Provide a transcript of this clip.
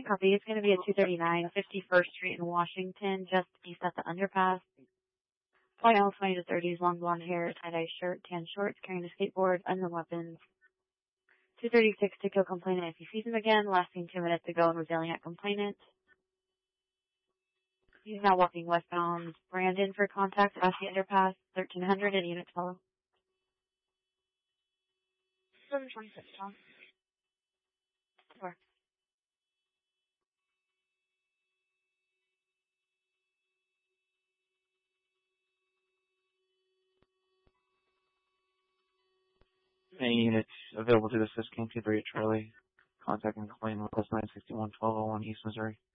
copy. It's going to be at 239 51st Street in Washington, just east at the underpass. Boy, all 20 to 30s, long blonde hair, tie-dye shirt, tan shorts, carrying a skateboard, unknown weapons. 236 to kill complainant if he sees him again, lasting 2 minutes to go and revealing at complainant. He's now walking westbound Brandon for contact past the underpass, 1300 and unit 12. 726, Tom. 4. Any units available to assist King 23 at Charlie. Contact and complain with us 961-1201 East Missouri.